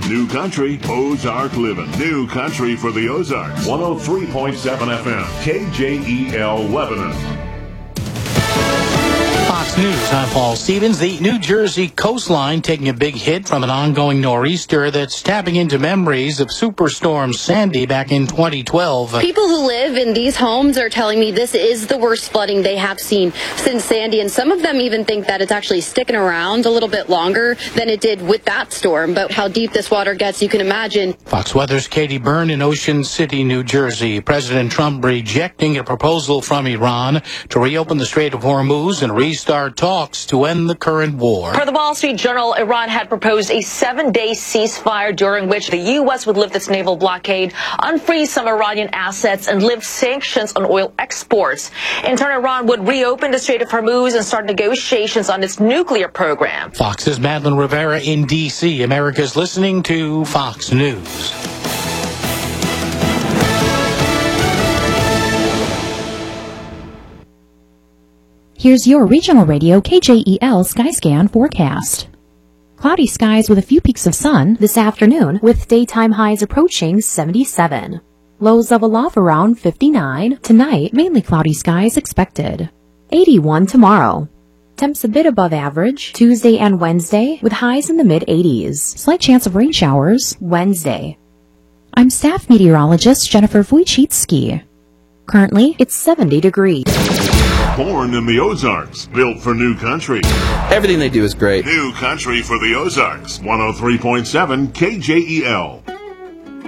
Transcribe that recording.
New Country, Ozark Living. New Country for the Ozarks. 103.7 FM, KJEL Lebanon. Fox News, I'm Paul Stevens. The New Jersey coastline taking a big hit from an ongoing nor'easter that's tapping into memories of Superstorm Sandy back in 2012. People who live in these homes are telling me this is the worst flooding they have seen since Sandy, and some of them even think that it's actually sticking around a little bit longer than it did with that storm. But how deep this water gets, you can imagine. Fox Weather's Katie Byrne in Ocean City, New Jersey. President Trump rejecting a proposal from Iran to reopen the Strait of Hormuz and restart talks to end the current war. Per the Wall Street Journal, Iran had proposed a 7-day ceasefire during which the U.S. would lift its naval blockade, unfreeze some Iranian assets, and lift sanctions on oil exports. In turn, Iran would reopen the Strait of Hormuz and start negotiations on its nuclear program. Fox's Madeline Rivera in D.C. America's listening to Fox News. Here's your regional radio KJEL Skyscan forecast. Cloudy skies with a few peaks of sun this afternoon with daytime highs approaching 77. Lows level off around 59. Tonight, mainly cloudy skies expected. 81 tomorrow. Temps a bit above average Tuesday and Wednesday with highs in the mid-80s. Slight chance of rain showers Wednesday. I'm staff meteorologist Jennifer Wojcicki. Currently, it's 70 degrees. Born in the Ozarks, built for New Country. Everything they do is great. New Country for the Ozarks, 103.7 KJEL.